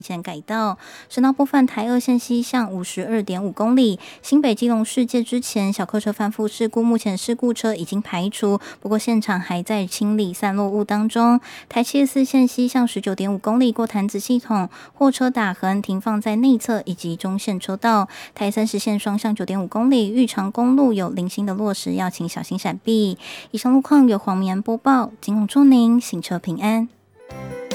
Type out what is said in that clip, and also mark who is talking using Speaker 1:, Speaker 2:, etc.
Speaker 1: 前改道，省道部分台二线西向52.5公里，新北基隆市界之前小客车翻覆事故，目前事故车已经排除，不过现场还在清理散落物当中。台74线西向19.5公里过潭子系统，货车打横停放在内侧以及中线车道。台30线双向9.5公里，玉长公路有零星的落石，要请小心闪避。以上路况由黄明安播报，警广祝您行车平安。